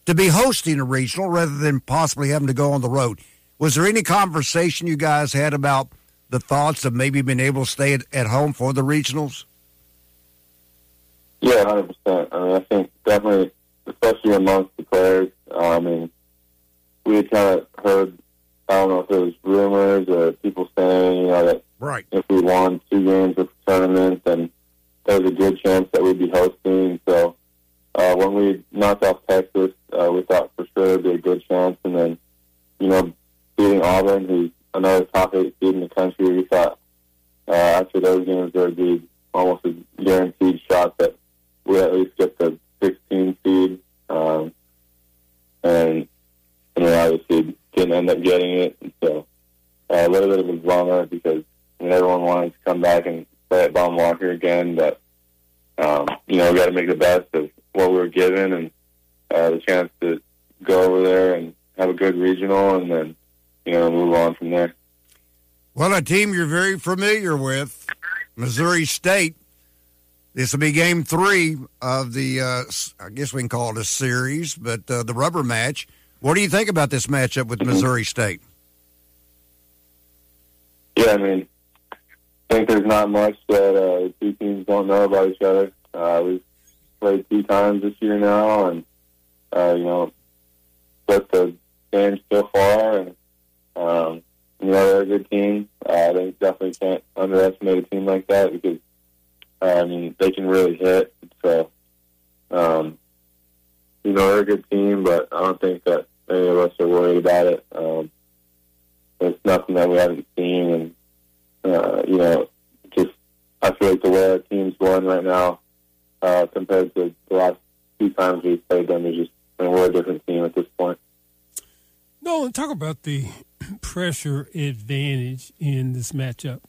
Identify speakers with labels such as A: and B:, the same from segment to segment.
A: to be hosting a regional rather than possibly having to go on the road. Was there any conversation you guys had about the thoughts of maybe being able to stay at home for the regionals?
B: Yeah, 100%. I mean, I think definitely, especially amongst the players, we had kind of heard, I don't know if it was rumors or people saying, that
A: right,
B: if we won 2 games of the tournament, then there was a good chance that we'd be hosting. So when we knocked off Texas, we thought for sure it'd be a good chance. And then, beating Auburn, who's another top 8 seed in the country, we thought after those games there would be almost a guaranteed shot that we at least get the 16 seed. And obviously didn't end up getting it. And so a little bit of a bummer because everyone wanted to come back and play at Baum Walker again. But, we got to make the best of what we were given and the chance to go over there and have a good regional and then, move on from there.
A: Well, a team you're very familiar with, Missouri State. This will be game 3 of the, I guess we can call it a series, but the rubber match. What do you think about this matchup with Missouri State?
B: Yeah, I think there's not much that the 2 teams don't know about each other. We've played 2 times this year now, and, split the games so far, and, they're a good team. They definitely can't underestimate a team like that because, they can really hit. So, they're a good team, but I don't think that any of us are worried about it. It's nothing that we haven't seen, and, just I feel like the way our team's going right now, compared to the last 2 times we've played them, we're a different team at this point.
C: No, talk about the pressure advantage in this matchup.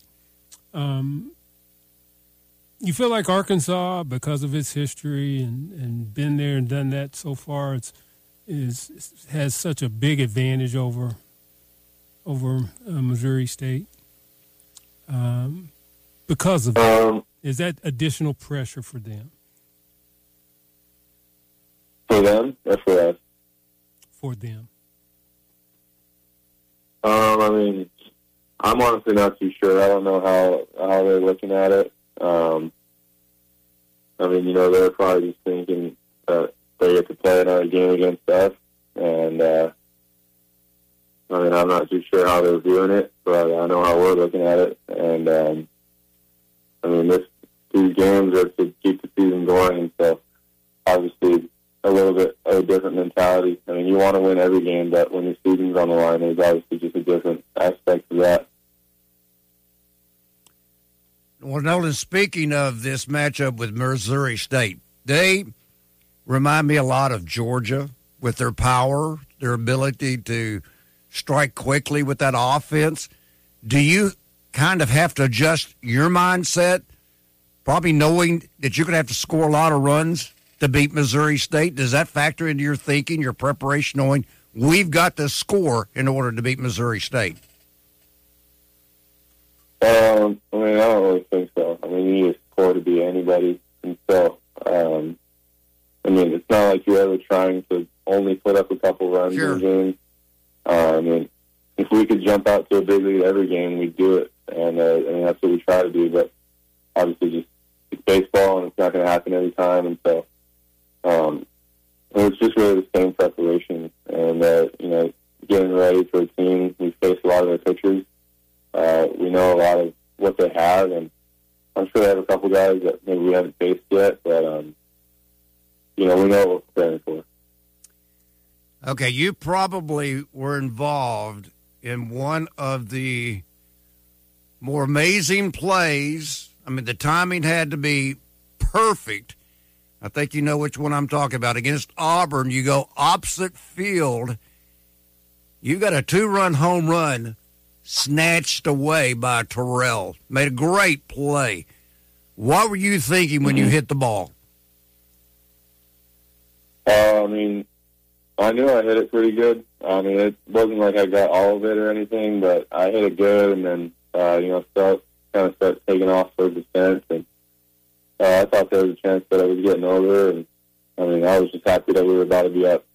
C: You feel like Arkansas, because of its history and been there and done that so far, has such a big advantage over Missouri State because of that. Is that additional pressure for them?
B: For them or for us?
C: For them.
B: I'm honestly not too sure. I don't know how they're looking at it. They're probably just thinking that they get to play another game against us, and I'm not too sure how they're viewing it, but I know how we're looking at it, and these games are to keep the season going, and so obviously a little bit of a different mentality. You want to win every game, but when your season's on the line, there's obviously just a different aspect of that.
A: Well, Nolan, speaking of this matchup with Missouri State, they remind me a lot of Georgia with their power, their ability to strike quickly with that offense. Do you kind of have to adjust your mindset, probably knowing that you're going to have to score a lot of runs to beat Missouri State? Does that factor into your thinking, your preparation, knowing we've got to score in order to beat Missouri State?
B: I don't really think so. You need to score to beat anybody. And so, it's not like you're ever trying to only put up a couple runs in a game. If we could jump out to a big lead every game, we'd do it. And that's what we try to do. But obviously, it's baseball, and it's not going to happen every time. And so, it's just really the same preparation. And, getting ready for a team. We face a lot of their pitchers. We know a lot of what they have, and I'm sure they have a couple guys that maybe we haven't faced yet, but, we know what we're preparing for.
A: Okay, you probably were involved in one of the more amazing plays. The timing had to be perfect. I think you know which one I'm talking about. Against Auburn, you go opposite field. You got a 2-run home run snatched away by Terrell. Made a great play. What were you thinking when you hit the ball?
B: I knew I hit it pretty good. It wasn't like I got all of it or anything, but I hit it good, and then, start taking off towards the fence, and I thought there was a chance that I was getting over, and I was just happy that we were about to be up